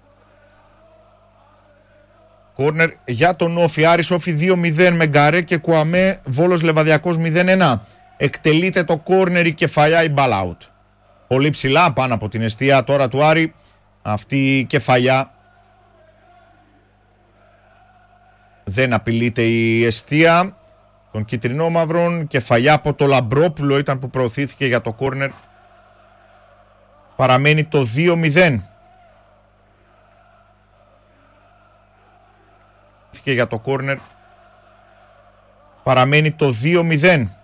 Κόρνερ για τον Όφη. Άρης Όφη δύο μηδέν με Γκαρέ και Κουαμέ. Βόλος Λεβαδιακός μηδέν ένα. Εκτελείται το κόρνερ, η κεφαλιά, η ball out. Πολύ ψηλά πάνω από την εστία τώρα του Άρη. Αυτή η κεφαλιά. Δεν απειλείται η εστία των κυτρινόμαυρων. Κεφαλιά από το Λαμπρόπουλο ήταν που προωθήθηκε για το κόρνερ. Παραμένει το δύο μηδέν. Για το κόρνερ. Παραμένει το δύο μηδέν.